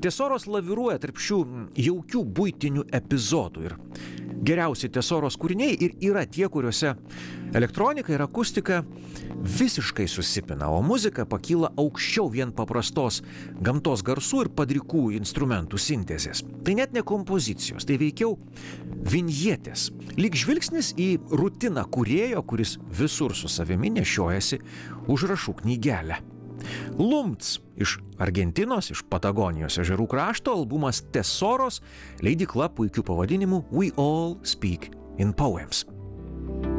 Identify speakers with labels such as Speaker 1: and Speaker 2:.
Speaker 1: Tesoros laviruoja tarp šių jaukių buitinių epizodų ir geriausi Tesoros kūriniai ir yra tie, kuriuose elektronika ir akustika visiškai susipina, o muzika pakyla aukščiau vien paprastos gamtos garsų ir padrikų instrumentų sintezės. Tai net ne kompozicijos, tai veikiau vinjetės, lyg žvilgsnis į rutiną kūrėjo, kuris visur su savimi nešiojasi užrašų knygelę. Lumts iš Argentinos, iš Patagonijos ežerų krašto, albumas Tesoros, leidykla puikiu pavadinimu We All Speak in Poems.